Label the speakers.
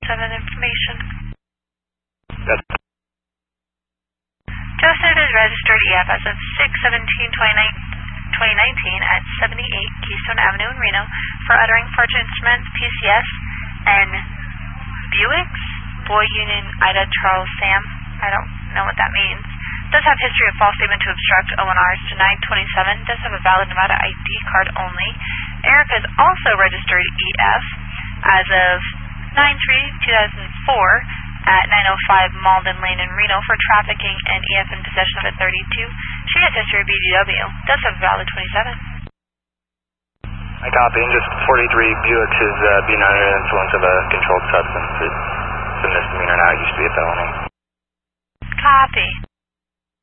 Speaker 1: 7 information.
Speaker 2: Yes.
Speaker 1: Joseph is registered EF as of 6/17/2019 at 78 Keystone Avenue in Reno for uttering Forge Instruments PCS and Buicks, Boy Union Ida Charles Sam. I don't know what that means. Does have history of false statement to obstruct ONRs to 927. Does have a valid Nevada ID card only. Erica is also registered EF as of 9/3/2004 at 905 Malden Lane in Reno for trafficking and EF in possession of a 32. She has history of BGW. Does have a valid 27.
Speaker 2: I copy. And just 43 Buicks is being under the influence of a controlled substance. It's a misdemeanor now. It used to be a felony.
Speaker 1: Copy.